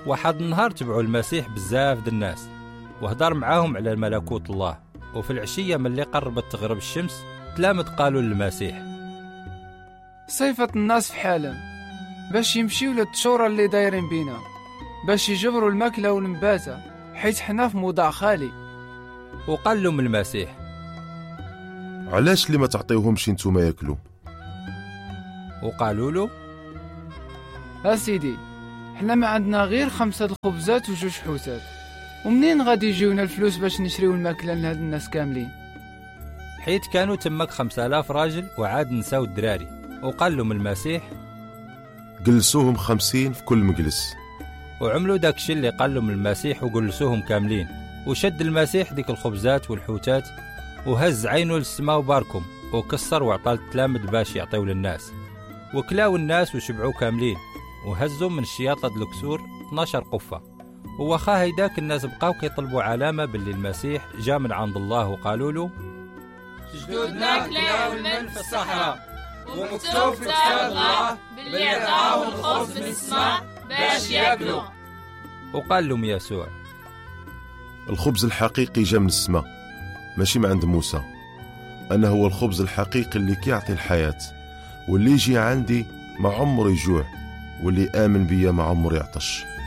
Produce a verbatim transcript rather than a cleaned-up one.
واحد النهار تبعوا المسيح بزاف د الناس وهدر معاهم على ملكوت الله. وفي العشية من اللي قربت تغرب الشمس تلامد قالوا للمسيح: صيفة الناس في حالهم باش يمشيو للتشورة اللي دايرين بينا باش يجبروا الماكلة والنباتة، حيث حنا في موضع خالي. وقال لهم المسيح: علاش اللي ما تعطيوهمش انتوما ياكلوا؟ وقالوا له: اسيدي حنا ما عندنا غير خمسة الخبزات وجوج حوتات، ومنين غادي يجيونا الفلوس باش نشريو الماكلة لهاد الناس كاملين؟ حيت كانوا تمك خمسة آلاف راجل وعاد نساو الدراري. وقال لهم المسيح: جلسوهم خمسين في كل مجلس. وعملوا داكشي اللي قال لهم المسيح وجلسوهم كاملين. وشد المسيح ديك الخبزات والحوتات وهز عينه للسماء وباركم وكسر وعطى التلامذ باش يعطيو للناس، وكلاو الناس وشبعوا كاملين. وهزوا من الشياطة د الكسور اثناش قفة. وواخا هيداك الناس بقاو كيطلبوا علامة باللي المسيح جا من عند الله، وقالوا له: جدودنا كلاو المن في الصحراء، ومكتوب في كتاب الله باللي عطاهم الخبز من السماء باش ياكلوا. وقال لهم يسوع: الخبز الحقيقي جا من السماء ماشي من عند موسى. أنا هو الخبز الحقيقي اللي كيعطي الحياة، واللي يجي عندي ما عمره يجوع، واللي آمن بيا ما عمره يعطش.